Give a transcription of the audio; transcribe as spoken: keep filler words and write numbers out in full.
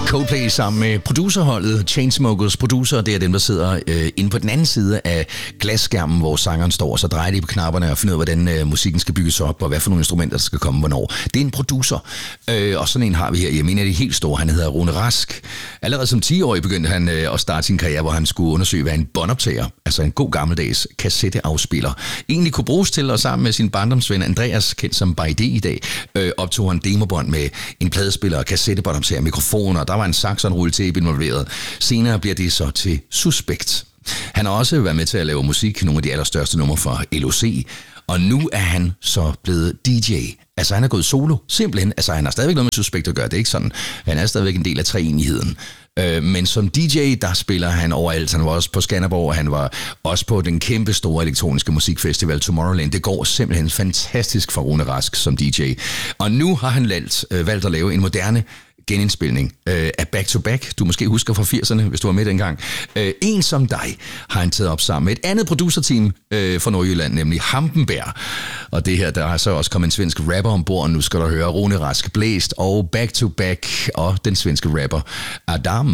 Coldplay sammen med producerholdet Chainsmokers producer, det er dem, der sidder øh, inde på den anden side af glasskærmen, hvor sangeren står, og så drejer de på knapperne og finder ud af, hvordan øh, musikken skal bygges op, og hvad for nogle instrumenter, der skal komme hvornår. Det er en producer, øh, og sådan en har vi her. Jeg mener, det er helt store. Han hedder Rune Rask. Allerede som ti-årig begyndte han øh, at starte sin karriere, hvor han skulle undersøge, hvad en båndoptager, altså en god gammeldags kassetteafspiller, egentlig kunne bruges til, og sammen med sin barndomsven Andreas, kendt som By D i dag, øh, optog han demobånd med en pladespiller, kassettebåndoptager, mikrofoner, der var en sax og en rulletape involveret. Senere bliver det så til Suspekt. Han har også været med til at lave musik, nogle af de allerstørste numre fra L O C, og nu er han så blevet D J. Altså han er gået solo, simpelthen. Altså han har stadigvæk noget med Suspekt at gøre, det er ikke sådan. Han er stadigvæk en del af treenigheden. Øh, men som D J, der spiller han overalt. Han var også på Skanderborg, og han var også på den kæmpe store elektroniske musikfestival Tomorrowland. Det går simpelthen fantastisk for Rune Rask som D J. Og nu har han valgt, øh, valgt at lave en moderne genindspilning øh, af Back to Back. Du måske husker fra firserne, hvis du var med dengang. Øh, en som dig har han taget op sammen med et andet producerteam øh, fra Nordjylland, nemlig Hampenberg. Og det her, der har så også kommet en svensk rapper ombord. Nu skal du høre Rune Rask blæst og Back to Back og den svenske rapper Adam.